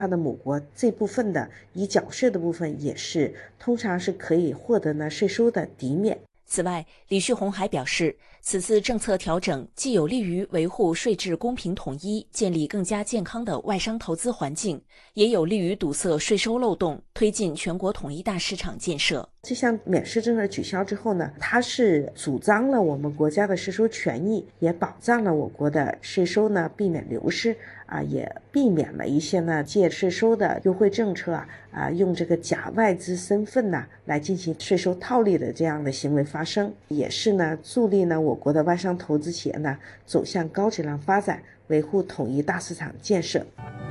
它的母国这部分的已缴税的部分也是通常是可以获得呢税收的抵免。 此外，李旭红还表示，此次政策调整既有利于维护税制公平统一，建立更加健康的外商投资环境，也有利于堵塞税收漏洞，推进全国统一大市场建设。 这项免税政策取消之后呢，它是主张了我们国家的税收权益，也保障了我国的税收呢避免流失也避免了一些呢借税收的优惠政策用这个假外资身份来进行税收套利的这样的行为发生，也是呢助力呢我国的外商投资企业呢走向高质量发展，维护统一大市场建设。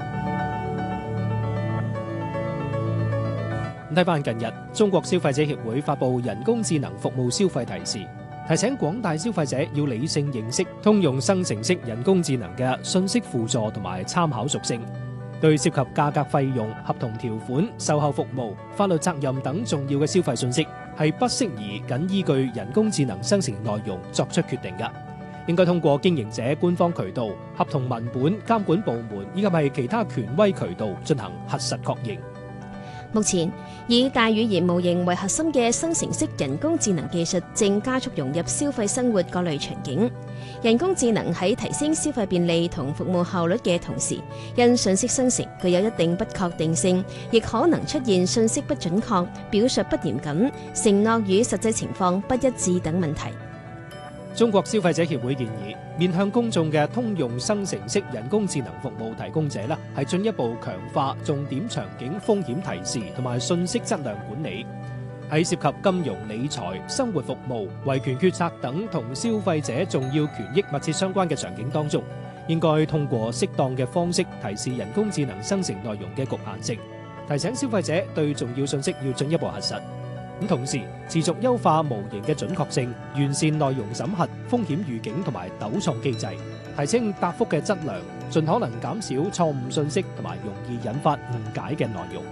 睇翻近日，中國消費者協會發布人工智能服務消費提示，提醒廣大消費者要理性認識通用生成式人工智能嘅信息輔助同埋參考屬性，對涉及價格費用、合同條款、售後服務、法律責任等重要嘅消費信息，係不適宜僅依據人工智能生成內容作出決定嘅，應該通過經營者官方渠道、合同文本、監管部門以及係其他權威渠道進行核實確認。 目前，以大語言模型為核心嘅生成式人工智能技術正加速融入消費生活各類場景。人工智能喺提升消費便利同服務效率嘅同時，因信息生成具有一定不確定性，亦可能出現信息不準確、表述不嚴謹、承諾與實際情況不一致等問題。 中國消費者協會建議，面向公眾嘅通用生成式人工智能服務提供者係進一步強化重點場景風險提示同埋信息質量管理。喺涉及金融理財、生活服務、維權決策等同消費者重要權益密切相關嘅場景當中，應該通過適當嘅方式提示人工智能生成內容嘅局限性，提醒消費者對重要信息要進一步核實。同時持續優化模型嘅準確性，完善內容審核、風險預警同埋糾錯機制，提升答覆嘅質量，盡可能減少錯誤信息同埋容易引發誤解嘅內容。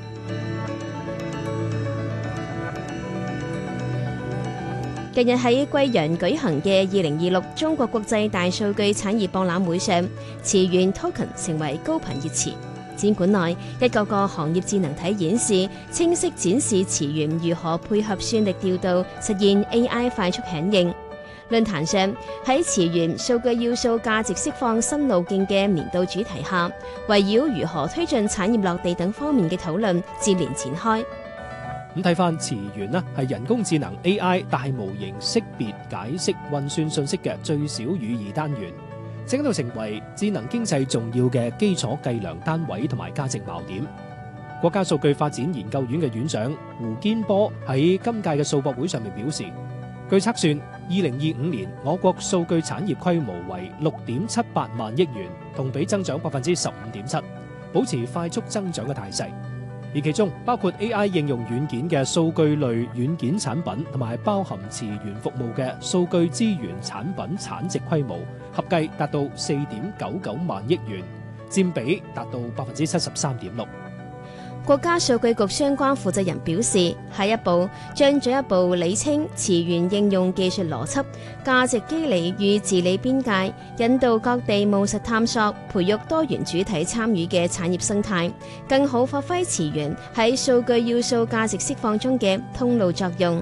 近日喺貴陽舉行嘅2026中國國際大數據產業博覽會上，詞源 Token 成為高頻熱詞。展館內一個個行業智能體演示，清晰展示詞源如何配合算力調度，實現 AI 快速響應。論壇上，喺詞源數據要素價值釋放新路徑嘅年度主題下，圍繞如何推進產業落地等方面嘅討論接連展開。 咁睇翻詞源係人工智能 AI 大模型識別、解釋、運算信息嘅最小語義單元，整到成為智能經濟重要嘅基礎計量單位同埋價值錨點。國家數據發展研究院嘅院長胡堅波喺今屆嘅數博會上面表示，據測算，2025年我國數據產業規模為6.78萬億元，同比增長15.7%，保持快速增長嘅態勢。而其中包括 AI 應用軟件嘅數據類軟件產品，同埋包含詞源服務嘅數據資源產品產值規模，合計達到4.99萬億元，佔比達到73.6%。 國家數據局相關負責人表示，下一步將進一步理清詞源應用技術邏輯、價值機理與治理邊界，引導各地務實探索，培育多元主體參與嘅產業生態，更好發揮詞源喺數據要素價值釋放中嘅通路作用。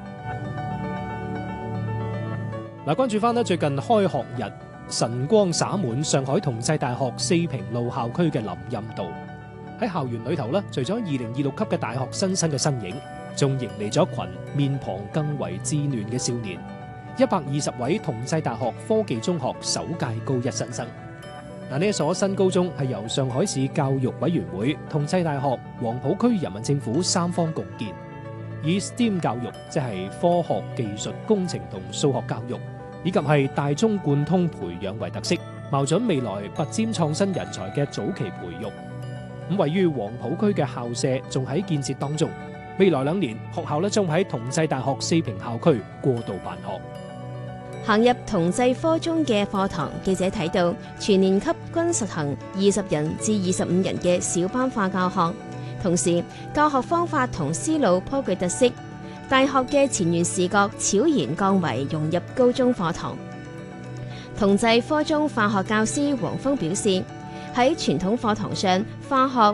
關注翻最近開學日，晨光灑滿上海同濟大學四平路校區嘅林蔭道。喺校園裏頭除咗2026級嘅大學新生嘅身影，仲迎嚟咗一群面龐更為稚嫩嘅少年，120位同濟大學科技中學首屆高一新生。呢一所新高中係由上海市教育委員會、同濟大學、黃埔區人民政府三方共建，以 STEAM 教育，即係科學、技術、工程同數學教育，以及係大中貫通培養為特色，瞄準未來拔尖創新人才嘅早期培育。位於黃埔區嘅校舍仲喺建設當中，未來2年學校將喺同濟大學四平校區過渡辦學。 行入同濟科中嘅課堂，記者睇到全年級均實行20人至25人嘅小班化教學，同時教學方法同思路頗具特色。大學嘅前沿視覺悄然降維融入高中課堂。同濟科中化學教師黃峰表示， 喺傳統課堂上，化學